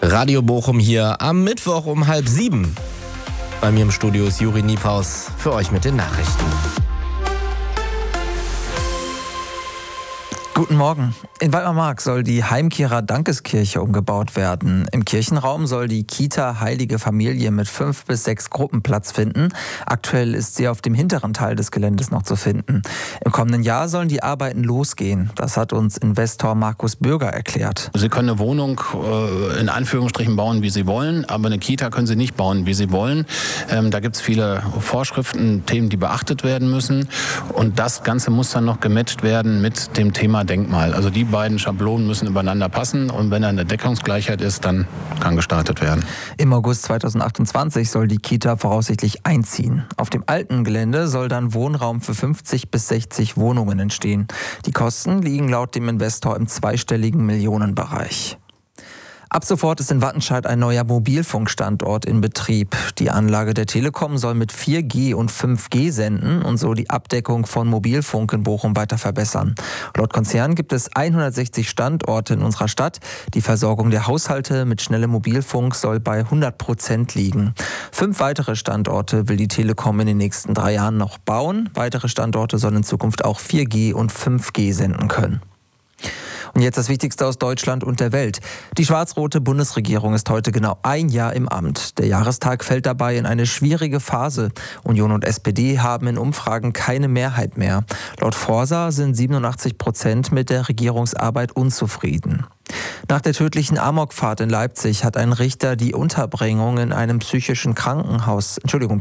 Radio Bochum hier am Mittwoch um 6:30. Bei mir im Studio ist Juri Niepaus für euch mit den Nachrichten. Guten Morgen. In Weidmarmark soll die Heimkehrer Dankeskirche umgebaut werden. Im Kirchenraum soll die Kita Heilige Familie mit 5 bis 6 Gruppen Platz finden. Aktuell ist sie auf dem hinteren Teil des Geländes noch zu finden. Im kommenden Jahr sollen die Arbeiten losgehen. Das hat uns Investor Markus Bürger erklärt. Sie können eine Wohnung in Anführungsstrichen bauen, wie Sie wollen, aber eine Kita können Sie nicht bauen, wie Sie wollen. Da gibt es viele Vorschriften, Themen, die beachtet werden müssen. Und das Ganze muss dann noch gematcht werden mit dem Thema Denkmal. Also die beiden Schablonen müssen übereinander passen und wenn da eine Deckungsgleichheit ist, dann kann gestartet werden. Im August 2028 soll die Kita voraussichtlich einziehen. Auf dem alten Gelände soll dann Wohnraum für 50 bis 60 Wohnungen entstehen. Die Kosten liegen laut dem Investor im zweistelligen Millionenbereich. Ab sofort ist in Wattenscheid ein neuer Mobilfunkstandort in Betrieb. Die Anlage der Telekom soll mit 4G und 5G senden und so die Abdeckung von Mobilfunk in Bochum weiter verbessern. Laut Konzern gibt es 160 Standorte in unserer Stadt. Die Versorgung der Haushalte mit schnellem Mobilfunk soll bei 100% liegen. 5 weitere Standorte will die Telekom in den nächsten 3 Jahren noch bauen. Weitere Standorte sollen in Zukunft auch 4G und 5G senden können. Und jetzt das Wichtigste aus Deutschland und der Welt. Die schwarz-rote Bundesregierung ist heute genau 1 Jahr im Amt. Der Jahrestag fällt dabei in eine schwierige Phase. Union und SPD haben in Umfragen keine Mehrheit mehr. Laut Forsa sind 87% mit der Regierungsarbeit unzufrieden. Nach der tödlichen Amokfahrt in Leipzig hat ein Richter die Unterbringung in einem psychiatrischen Krankenhaus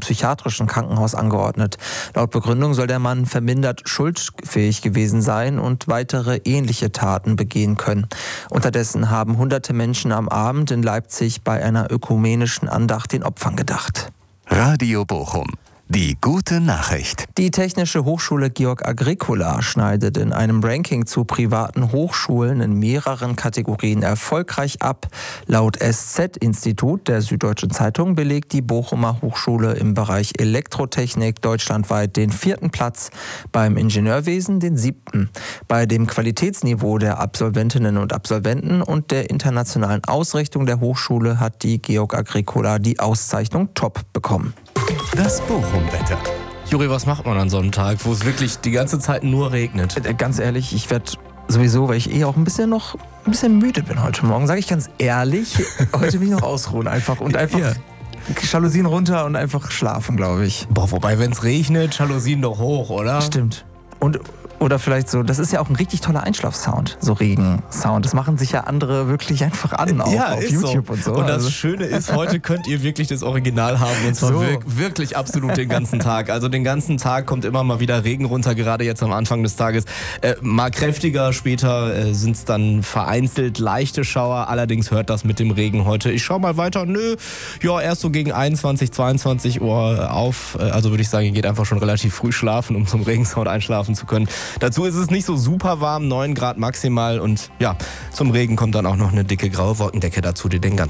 angeordnet. Laut Begründung soll der Mann vermindert schuldfähig gewesen sein und weitere ähnliche Taten begehen können. Unterdessen haben hunderte Menschen am Abend in Leipzig bei einer ökumenischen Andacht den Opfern gedacht. Radio Bochum. Die gute Nachricht. Die Technische Hochschule Georg Agricola schneidet in einem Ranking zu privaten Hochschulen in mehreren Kategorien erfolgreich ab. Laut SZ-Institut der Süddeutschen Zeitung belegt die Bochumer Hochschule im Bereich Elektrotechnik deutschlandweit den 4. Platz, beim Ingenieurwesen den 7. Bei dem Qualitätsniveau der Absolventinnen und Absolventen und der internationalen Ausrichtung der Hochschule hat die Georg Agricola die Auszeichnung Top bekommen. Das Bochum-Wetter. Juri, was macht man an so einem Tag, wo es wirklich die ganze Zeit nur regnet? Ganz ehrlich, ich werde sowieso, weil ich auch ein bisschen müde bin heute Morgen, sage ich ganz ehrlich, heute will ich noch ausruhen einfach und einfach Jalousien runter und einfach schlafen, glaube ich. Boah, wobei, wenn es regnet, Jalousien doch hoch, oder? Stimmt. Oder vielleicht so, das ist ja auch ein richtig toller Einschlafsound, so Regensound. Das machen sich ja andere wirklich einfach an, auch auf YouTube so. Und so. Und das Schöne ist, heute könnt ihr wirklich das Original haben und zwar wirklich absolut den ganzen Tag. Also den ganzen Tag kommt immer mal wieder Regen runter, gerade jetzt am Anfang des Tages. Mal kräftiger, später sind es dann vereinzelt leichte Schauer. Allerdings hört das mit dem Regen heute. Ich schau mal weiter. Erst so gegen 21, 22 Uhr auf. Also würde ich sagen, ihr geht einfach schon relativ früh schlafen, um zum Regensound einschlafen zu können. Dazu ist es nicht so super warm, 9 Grad maximal und zum Regen kommt dann auch noch eine dicke graue Wolkendecke dazu, die den ganzen